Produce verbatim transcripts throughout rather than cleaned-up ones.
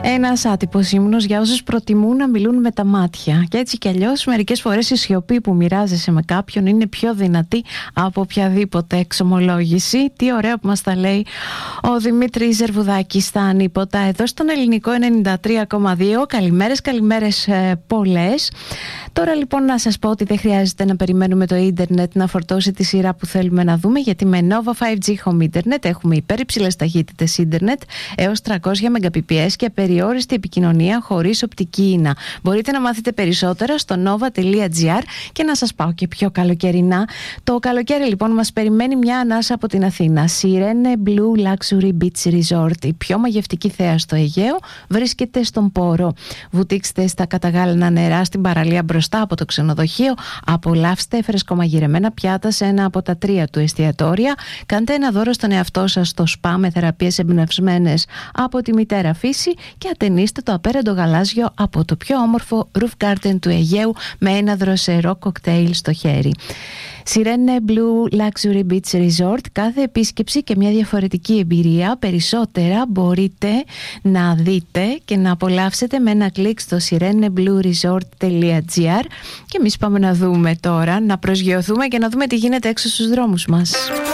Ένας άτυπος ύμνος για όσους προτιμούν να μιλούν με τα μάτια. Και έτσι κι αλλιώς, μερικές φορές η σιωπή που μοιράζεσαι με κάποιον είναι πιο δυνατή από οποιαδήποτε εξομολόγηση. Τι ωραία που μας τα λέει ο Δημήτρης Ζερβουδάκης στα Ανίποτα, εδώ στον Ελληνικό ενενήντα τρία κόμμα δύο. Καλημέρες, καλημέρες ε, πολλές. Τώρα λοιπόν να σας πω ότι δεν χρειάζεται να περιμένουμε το ίντερνετ να φορτώσει τη σειρά που θέλουμε να δούμε, γιατί με Nova φάιβ τζι Home Internet έχουμε υπερυψηλές ταχύτητες ίντερνετ έως τριακόσια μεγαμπιτ και περιόριστη επικοινωνία χωρίς οπτική ίνα. Μπορείτε να μάθετε περισσότερα στο nova τελεία gr και να σας πάω και πιο καλοκαιρινά. Το καλοκαίρι λοιπόν μας περιμένει μια ανάσα από την Αθήνα. Sirene Blue Luxury Beach Resort, η πιο μαγευτική θέα στο Αιγαίο, βρίσκεται στον Πόρο. Βουτήξτε στα καταγάλανα νερά στην παραλία μπροστά από το ξενοδοχείο, απολαύστε φρεσκομαγειρεμένα πιάτα σε ένα από τα τρία του εστιατόρια, κάντε ένα δώρο στον εαυτό σας στο σπα με θεραπείες εμπνευσμένες από τη μητέρα φύση και ατενίστε το απέραντο γαλάζιο από το πιο όμορφο roof garden του Αιγαίου με ένα δροσερό κοκτέιλ στο χέρι. Sirene Blue Luxury Beach Resort, κάθε επίσκεψη και μια διαφορετική εμπειρία. Περισσότερα μπορείτε να δείτε και να απολαύσετε με ένα κλικ στο sirene blue resort τελεία gr. Και εμείς πάμε να δούμε τώρα, να προσγειωθούμε και να δούμε τι γίνεται έξω στους δρόμους μας.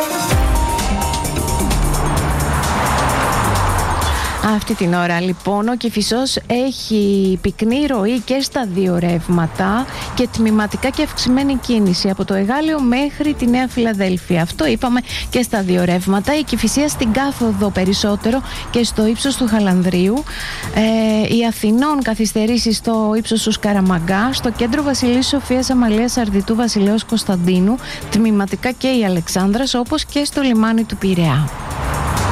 Αυτή την ώρα λοιπόν ο Κηφισός έχει πυκνή ροή και στα δύο ρεύματα και τμηματικά και αυξημένη κίνηση από το Εγάλεο μέχρι τη Νέα Φιλαδέλφεια. Αυτό είπαμε και στα δύο ρεύματα. Η Κηφισία στην κάθοδο περισσότερο και στο ύψος του Χαλανδρίου. Ε, η Αθηνών καθυστερήσεις στο ύψος του Σκαραμαγκά. Στο κέντρο Βασιλής Σοφίας Αμαλίας Αρδιτού Βασιλέως Κωνσταντίνου. Τμηματικά και η Αλεξάνδρας, όπως και στο λιμάνι του Πειραιά.